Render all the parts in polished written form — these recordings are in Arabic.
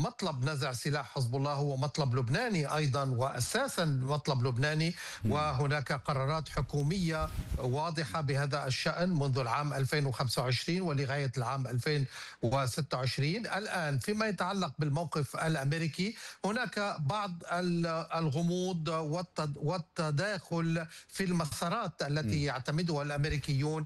مطلب نزع سلاح حزب الله هو مطلب لبناني أيضا، وأساسا مطلب لبناني، وهناك قرارات حكومية واضحة بهذا الشأن منذ العام 2025 ولغاية العام 2026. الآن فيما يتعلق بالموقف الأمريكي، هناك بعض الغموض والتداخل في المسارات التي يعتمدها الأمريكيون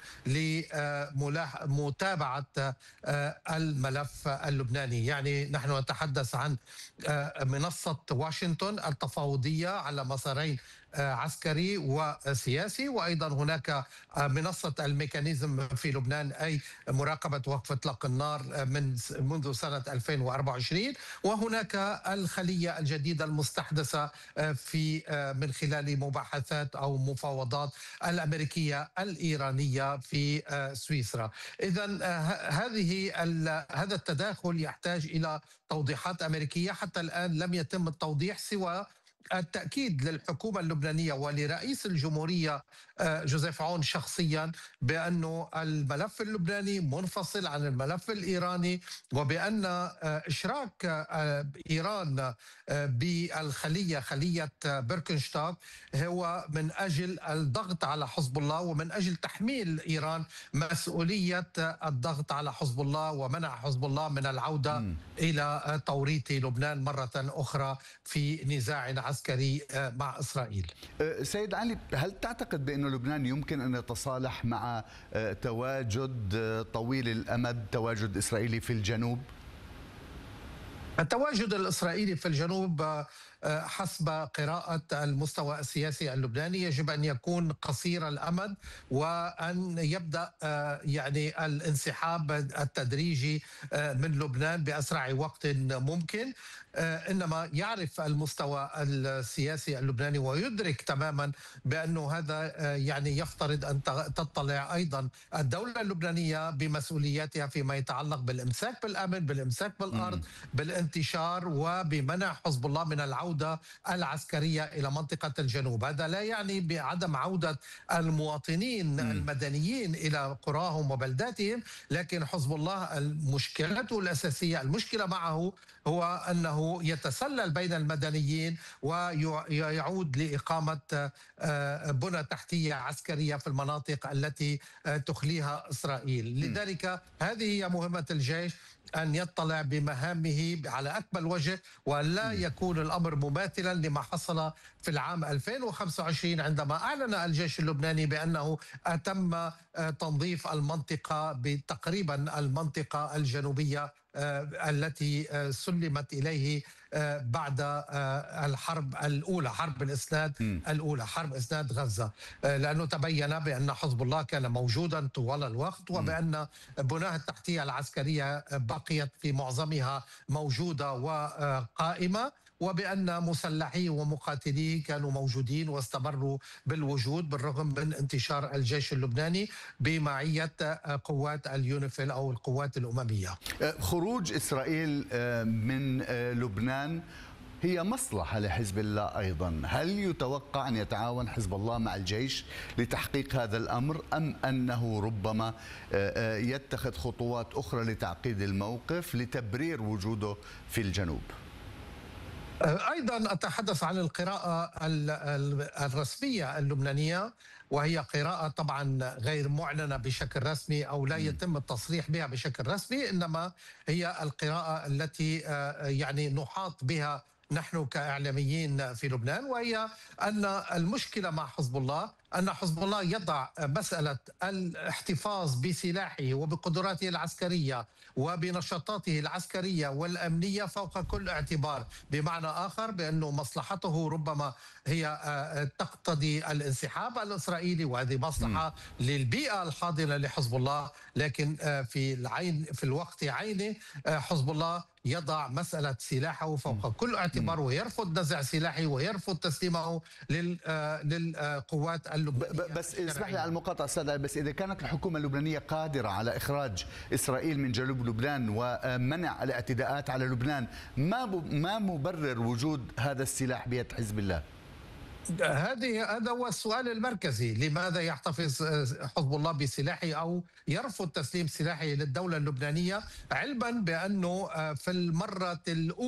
لمتابعة الملف اللبناني. يعني نحن نتحدث عن منصة واشنطن التفاوضية على مسارين عسكري وسياسي، وأيضا هناك منصة الميكانيزم في لبنان، أي مراقبة وقف إطلاق النار منذ سنة 2024، وهناك الخلية الجديدة المستحدثة في من خلال مباحثات أو مفاوضات الأمريكية الإيرانية في سويسرا. إذا هذا التداخل يحتاج إلى توضيحات أمريكية. حتى الآن لم يتم التوضيح سوى التأكيد للحكومة اللبنانية ولرئيس الجمهورية جوزيف عون شخصيا بأنه الملف اللبناني منفصل عن الملف الإيراني، وبأن إشراك إيران بالخلية، خلية بيركنشتاك، هو من أجل الضغط على حزب الله ومن أجل تحميل إيران مسؤولية الضغط على حزب الله ومنع حزب الله من العودة إلى توريط لبنان مرة أخرى في نزاع عسكري مع إسرائيل. سيد علي، هل تعتقد بأن لبنان يمكن أن يتصالح مع تواجد طويل الأمد، تواجد إسرائيلي في الجنوب؟ التواجد الإسرائيلي في الجنوب حسب قراءة المستوى السياسي اللبناني يجب أن يكون قصير الأمد، وأن يبدأ يعني الانسحاب التدريجي من لبنان بأسرع وقت ممكن. إنما يعرف المستوى السياسي اللبناني ويدرك تماما بأنه هذا يعني يفترض أن تطلع أيضا الدولة اللبنانية بمسؤولياتها فيما يتعلق بالإمساك بالأمن، بالإمساك بالأرض، بالانتشار، وبمنع حزب الله من العودة العسكرية إلى منطقة الجنوب. هذا لا يعني بعدم عودة المواطنين المدنيين إلى قراهم وبلداتهم، لكن حزب الله مشكلته الأساسية، المشكلة معه هو أنه يتسلل بين المدنيين ويعود لإقامة بنى تحتية عسكرية في المناطق التي تخليها إسرائيل. لذلك هذه هي مهمة الجيش، أن يطلع بمهامه على أكمل وجه، ولا يكون الأمر مماثلا لما حصل في العام 2025 عندما أعلن الجيش اللبناني بأنه أتم تنظيف المنطقة، تقريبا المنطقة الجنوبية التي سلمت إليه بعد الحرب الأولى، حرب الإسناد الأولى، حرب إسناد غزة، لأنه تبين بأن حزب الله كان موجودا طوال الوقت، وبأن بناة التحتية العسكرية بقيت في معظمها موجودة وقائمة، وبأن مسلحي ومقاتلي كانوا موجودين واستمروا بالوجود بالرغم من انتشار الجيش اللبناني بمعية قوات اليونيفيل أو القوات الأممية. خروج إسرائيل من لبنان هي مصلحة لحزب الله أيضا. هل يتوقع أن يتعاون حزب الله مع الجيش لتحقيق هذا الأمر، أم أنه ربما يتخذ خطوات أخرى لتعقيد الموقف لتبرير وجوده في الجنوب؟ أيضا أتحدث عن القراءة الرسمية اللبنانية، وهي قراءة طبعا غير معلنة بشكل رسمي أو لا يتم التصريح بها بشكل رسمي، إنما هي القراءة التي يعني نحاط بها نحن كإعلاميين في لبنان، وهي أن المشكلة مع حزب الله أن حزب الله يضع مسألة الاحتفاظ بسلاحه وبقدراته العسكرية وبنشاطاته العسكرية والأمنية فوق كل اعتبار، بمعنى آخر بأنه مصلحته ربما هي تقتضي الانسحاب الإسرائيلي، وهذه مصلحة للبيئة الحاضنة لحزب الله، لكن في الوقت عينه حزب الله يضع مسألة سلاحه فوق كل اعتبار، ويرفض نزع سلاحه ويرفض تسليمه للقوات اللبنانية. بس اسمح لي على المقاطعة أستاذ، بس إذا كانت الحكومة اللبنانية قادرة على إخراج إسرائيل من جنوب لبنان ومنع الاعتداءات على لبنان، ما مبرر وجود هذا السلاح بيد حزب الله؟ هذا هو السؤال المركزي، لماذا يحتفظ حزب الله بسلاحه أو يرفض تسليم سلاحه للدولة اللبنانية، علما بأنه في المرة الأولى